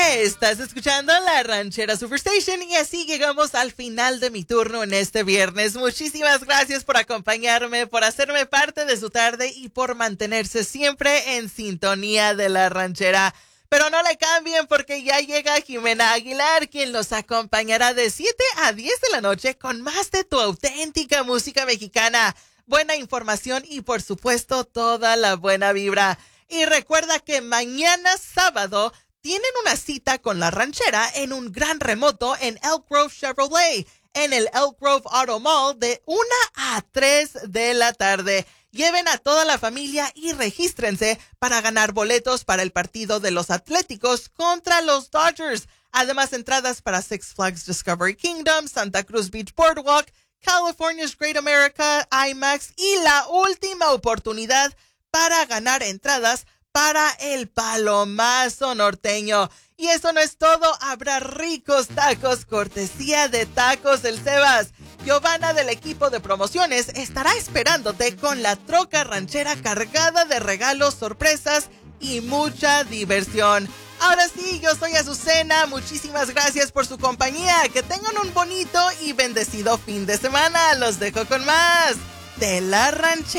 Estás escuchando La Ranchera Superstation y así llegamos al final de mi turno en este viernes. Muchísimas gracias por acompañarme, por hacerme parte de su tarde y por mantenerse siempre en sintonía de La Ranchera. Pero no le cambien porque ya llega Jimena Aguilar, quien los acompañará de 7 a 10 de la noche con más de tu auténtica música mexicana, buena información y por supuesto toda la buena vibra. Y recuerda que mañana sábado tienen una cita con La Ranchera en un gran remoto en Elk Grove Chevrolet, en el Elk Grove Auto Mall de 1 a 3 de la tarde. Lleven a toda la familia y regístrense para ganar boletos para el partido de los Atléticos contra los Dodgers. Además, entradas para Six Flags Discovery Kingdom, Santa Cruz Beach Boardwalk, California's Great America, IMAX y la última oportunidad para ganar entradas para el Palomazo Norteño. Y eso no es todo, habrá ricos tacos cortesía de Tacos del Sebas. Giovanna del equipo de promociones estará esperándote con la troca ranchera cargada de regalos, sorpresas y mucha diversión. Ahora sí, yo soy Azucena, muchísimas gracias por su compañía, que tengan un bonito y bendecido fin de semana. Los dejo con más de La Ranchera.